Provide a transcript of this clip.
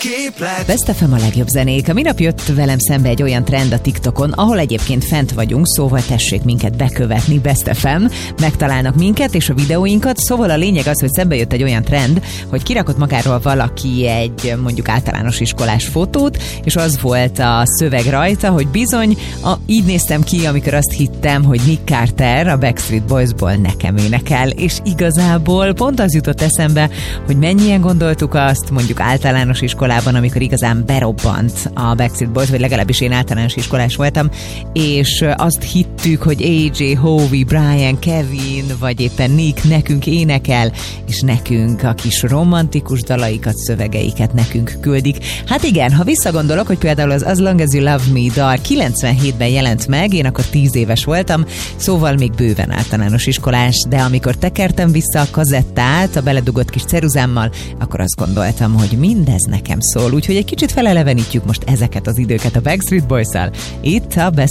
Best FM a legjobb zenék. A minap jött velem szembe egy olyan trend a TikTokon, ahol egyébként fent vagyunk, szóval tessék minket bekövetni, Best FM, megtalálnak minket és a videóinkat, szóval a lényeg az, hogy szembe jött egy olyan trend, hogy kirakott magáról valaki egy mondjuk általános iskolás fotót, és az volt a szöveg rajta, hogy bizony, így néztem ki, amikor azt hittem, hogy Nick Carter a Backstreet Boysból nekem énekel, és igazából pont az jutott eszembe, hogy mennyien gondoltuk azt, mondjuk általános iskolában, amikor igazán berobbant a Backstreet Boys, vagy legalábbis én általános iskolás voltam, és azt hittük, hogy AJ, Howie, Brian, Kevin, vagy éppen Nick nekünk énekel, és nekünk a kis romantikus dalaikat, szövegeiket nekünk küldik. Hát igen, ha visszagondolok, hogy például az As Long As You Love Me dal 97-ben jelent meg, én akkor 10 éves voltam, szóval még bőven általános iskolás, de amikor tekertem vissza a kazettát a beledugott kis ceruzámmal, akkor azt gondoltam, hogy mindez nekem szól, úgyhogy egy kicsit felelevenítjük most ezeket az időket a Backstreet Boys-szal. Itt a